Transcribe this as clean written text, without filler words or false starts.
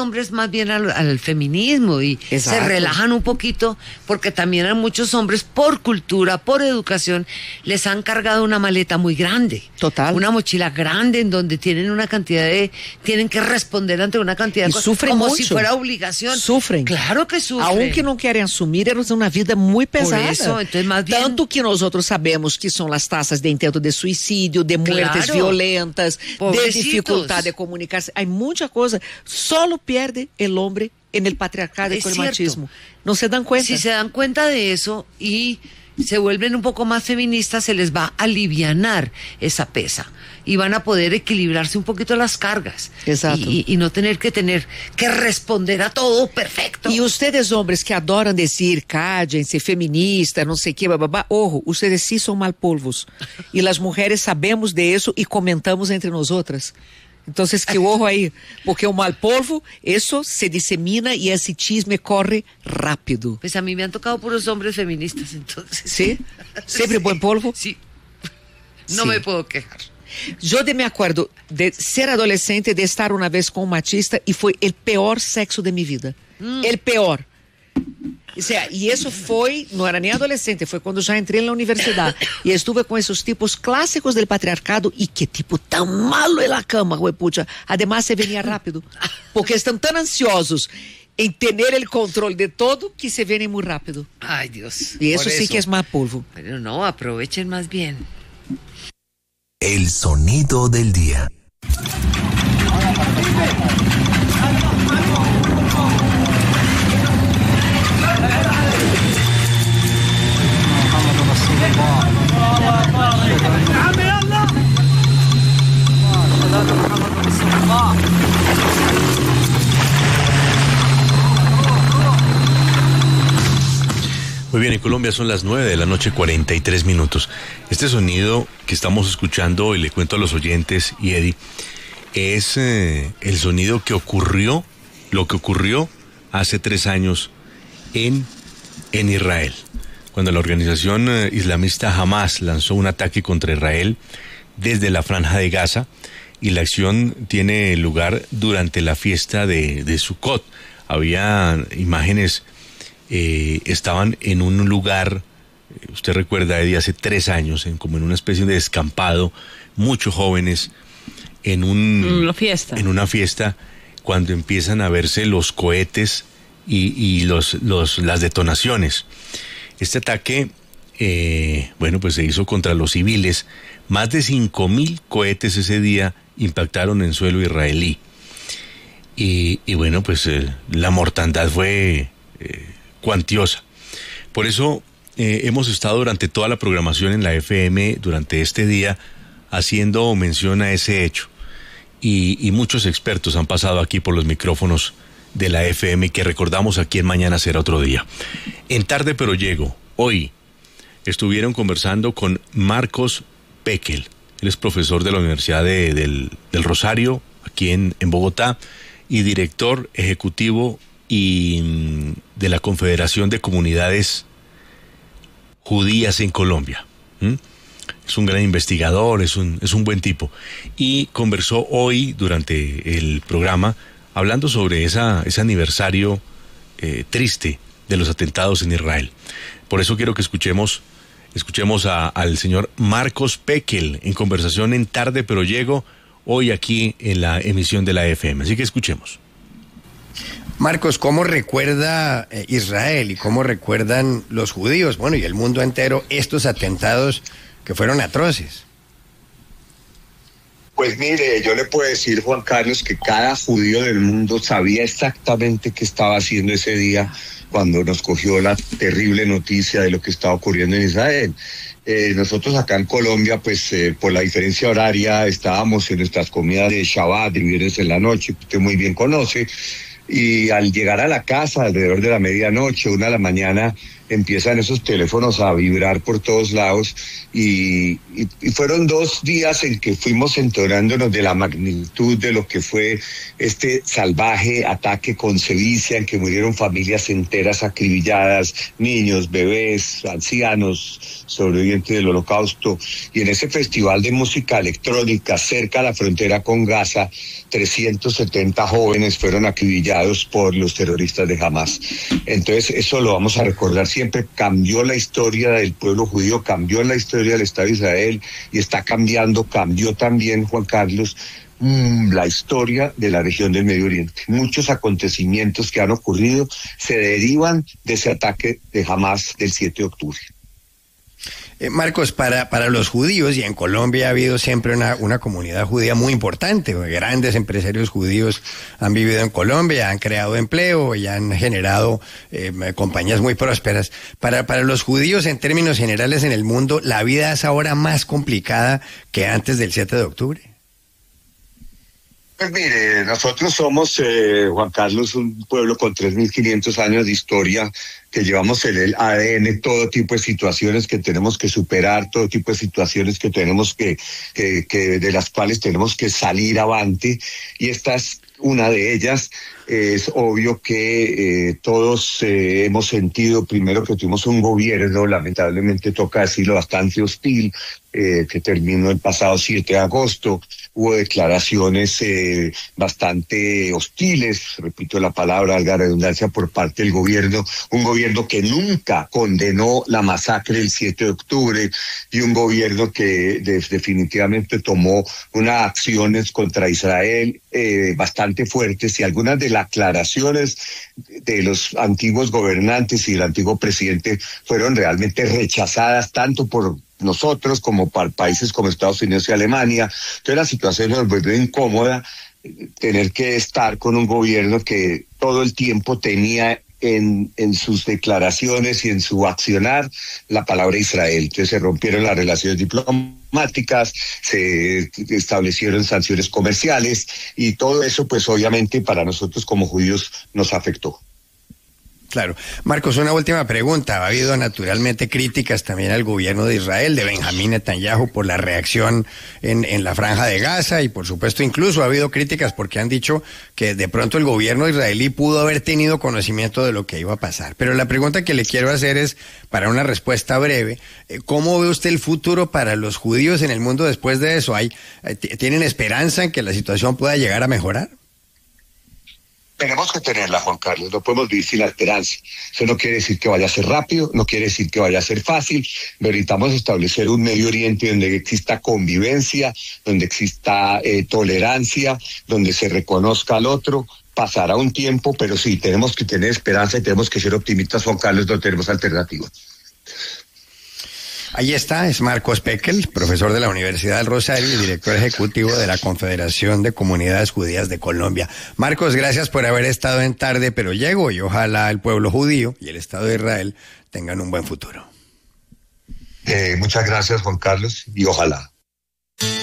hombres más bien al feminismo y Exacto. se relajan un poquito, porque también a muchos hombres, por cultura, por educación, les han cargado una maleta muy grande. Total. Una mochila grande en donde tienen tienen que responder ante una cantidad de cosas. Sufren como mucho. si fuera obligación. Sufren. Claro que sufren. Aunque não querem assumir, eles têm uma vida muito pesada. Por eso, entonces, más bien... Tanto que nós outros sabemos que são as taxas de intento de suicídio, de muertes Claro. violentas, de Pobrecitos. dificuldade de comunicar-se. Há muita coisa. Solo pierde el hombre en el patriarcado y Es el cierto. machismo. No se dan cuenta. Si se dan cuenta de eso y se vuelven un poco más feministas, se les va a alivianar esa pesa y van a poder equilibrarse un poquito las cargas. Exacto. Y no tener que responder a todo perfecto. E ustedes, hombres que adoram dizer, cállense, feminista, não sei o que, bababá, ojo, ustedes sí son malpolvos. E as mulheres sabemos de isso e comentamos entre nós outras. Então, que ojo aí, porque o malpolvo, isso se dissemina e esse chisme corre rápido. Pues a mí me han tocado puros hombres feministas, entonces. ¿Sí? ¿Siempre buen polvo? Sí. No Sí. me puedo quejar. Yo me acuerdo de ser adolescente, de estar una vez con un machista y fue el peor sexo de mi vida. El peor. O sea, y eso fue, no era ni adolescente, fue cuando ya entré en la universidad y estuve con esos tipos clásicos del patriarcado y qué tipo tan malo en la cama, huepucha. Además se venía rápido, porque están tan ansiosos en tener el control de todo que se vienen muy rápido. Ay, Dios. Y eso Por sí que es más polvo. Pero no, aprovechen más bien. El sonido del día. Muy bien, en Colombia son las 9:43 p.m. Este sonido que estamos escuchando, y le cuento a los oyentes y Eddie, es el sonido lo que ocurrió hace 3 años en Israel, cuando la organización islamista Hamas lanzó un ataque contra Israel desde la Franja de Gaza, y la acción tiene lugar durante la fiesta de Sukkot. Había imágenes. Estaban en un lugar, usted recuerda, Eddie, hace 3 años, como en una especie de descampado, muchos jóvenes en una fiesta, cuando empiezan a verse los cohetes y las detonaciones. Este ataque, pues se hizo contra los civiles. Más de 5.000 cohetes ese día impactaron en suelo israelí. Y pues la mortandad fue cuantiosa. Por eso hemos estado durante toda la programación en la FM durante este día haciendo mención a ese hecho, y muchos expertos han pasado aquí por los micrófonos de la FM, que recordamos aquí en Mañana Será Otro Día. En Tarde Pero Llego, hoy estuvieron conversando con Marcos Pekel. Él es profesor de la Universidad del Rosario, aquí en Bogotá, y director ejecutivo y de la Confederación de Comunidades Judías en Colombia. Es un gran investigador, es un buen tipo, y conversó hoy durante el programa hablando sobre ese aniversario triste de los atentados en Israel. Por eso quiero que escuchemos al señor Marcos Pekel en conversación en Tarde Pero Llego, hoy aquí en la emisión de la FM. Así que escuchemos. Marcos, ¿cómo recuerda Israel y cómo recuerdan los judíos, bueno, y el mundo entero, estos atentados que fueron atroces? Pues mire, yo le puedo decir, Juan Carlos, que cada judío del mundo sabía exactamente qué estaba haciendo ese día cuando nos cogió la terrible noticia de lo que estaba ocurriendo en Israel. Nosotros acá en Colombia, pues por la diferencia horaria, estábamos en nuestras comidas de Shabbat, de viernes en la noche, que usted muy bien conoce. Y al llegar a la casa alrededor de la medianoche, 1 de la mañana, empiezan esos teléfonos a vibrar por todos lados y fueron 2 días en que fuimos enterándonos de la magnitud de lo que fue este salvaje ataque con sevicia en que murieron familias enteras acribilladas, niños, bebés, ancianos, sobrevivientes del Holocausto. Y en ese festival de música electrónica cerca a la frontera con Gaza, 370 jóvenes fueron acribillados por los terroristas de Hamás. Entonces eso lo vamos a recordar siempre. Cambió la historia del pueblo judío, cambió la historia del Estado de Israel y está cambiando, cambió también, Juan Carlos, la historia de la región del Medio Oriente. Muchos acontecimientos que han ocurrido se derivan de ese ataque de Hamás del 7 de octubre. Marcos, para los judíos, y en Colombia ha habido siempre una comunidad judía muy importante, grandes empresarios judíos han vivido en Colombia, han creado empleo y han generado compañías muy prósperas. Para los judíos, en términos generales en el mundo, ¿la vida es ahora más complicada que antes del 7 de octubre? Pues mire, nosotros somos, Juan Carlos, un pueblo con 3.500 años de historia, que llevamos en el ADN todo tipo de situaciones que tenemos que superar, todo tipo de situaciones que tenemos que de las cuales tenemos que salir avante, y esta es una de ellas. Es obvio que todos hemos sentido, primero, que tuvimos un gobierno, lamentablemente toca decirlo, bastante hostil, que terminó el pasado 7 de agosto. Hubo declaraciones bastante hostiles, repito la palabra, valga la redundancia, por parte del gobierno, un gobierno que nunca condenó la masacre del 7 de octubre y un gobierno que definitivamente tomó unas acciones contra Israel bastante fuertes, y algunas de las aclaraciones de los antiguos gobernantes y del antiguo presidente fueron realmente rechazadas tanto por nosotros como para países como Estados Unidos y Alemania. Entonces la situación nos vuelve incómoda, tener que estar con un gobierno que todo el tiempo tenía en sus declaraciones y en su accionar la palabra Israel. Entonces se rompieron las relaciones diplomáticas, se establecieron sanciones comerciales, y todo eso pues obviamente para nosotros como judíos nos afectó. Claro. Marcos, una última pregunta. Ha habido naturalmente críticas también al gobierno de Israel, de Benjamín Netanyahu, por la reacción en la Franja de Gaza, y por supuesto incluso ha habido críticas porque han dicho que de pronto el gobierno israelí pudo haber tenido conocimiento de lo que iba a pasar. Pero la pregunta que le quiero hacer es, para una respuesta breve, ¿cómo ve usted el futuro para los judíos en el mundo después de eso? ¿Tienen esperanza en que la situación pueda llegar a mejorar? Tenemos que tenerla, Juan Carlos, no podemos vivir sin la esperanza. Eso no quiere decir que vaya a ser rápido, no quiere decir que vaya a ser fácil. Necesitamos establecer un Medio Oriente donde exista convivencia, donde exista tolerancia, donde se reconozca al otro. Pasará un tiempo, pero sí, tenemos que tener esperanza y tenemos que ser optimistas, Juan Carlos, no tenemos alternativas. Ahí está, es Marcos Pekel, profesor de la Universidad del Rosario y director ejecutivo de la Confederación de Comunidades Judías de Colombia. Marcos, gracias por haber estado en Tarde Pero Llego, y ojalá el pueblo judío y el Estado de Israel tengan un buen futuro. Muchas gracias, Juan Carlos, y ojalá.